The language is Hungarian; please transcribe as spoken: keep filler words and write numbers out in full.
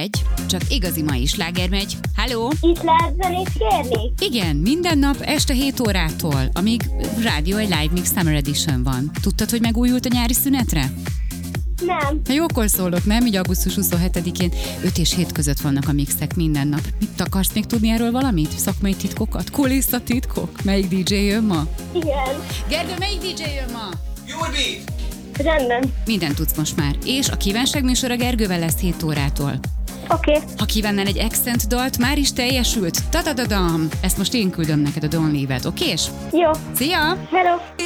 egy, csak igazi mai sláger megy. Halló? Itt lehet zenét kérni? Igen, minden nap este hét órától, amíg rádió egy Live Mix Summer Edition van. Tudtad, hogy megújult a nyári szünetre? Nem. Na jókor szólok, nem? Így augusztus huszonhetedikén öt és hét között vannak a mixek minden nap. Mit akarsz még tudni erről valamit? Szakmai titkokat? Kulisszatitkok? Melyik dé dzsé jön ma? Igen. Gergő, melyik dé dzsé jön ma? Your beat! Rendben. Mindent tudsz most már. És a kívánság műsora Gergővel lesz hét órától. Oké. Okay. Ha kívánnál egy accent dalt, már is teljesült. Ta-da-da-dam! Ezt most én küldöm neked a Don't Leave It, okés? Jó. Szia! Hello.